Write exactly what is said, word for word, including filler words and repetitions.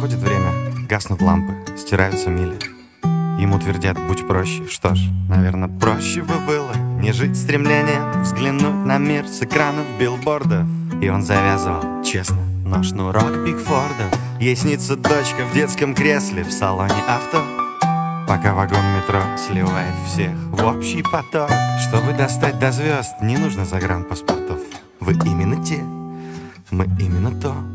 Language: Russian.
Проходит время, гаснут лампы, стираются мили. Ему твердят: будь проще. Что ж, наверное, проще бы было не жить стремлением взглянуть на мир с экранов билбордов. И он завязывал, честно, но шнурок Бигфорда. Ей снится дочка в детском кресле в салоне авто, пока вагон метро сливает всех в общий поток. Чтобы достать до звезд, не нужно загранпаспортов. Вы именно те, мы именно то.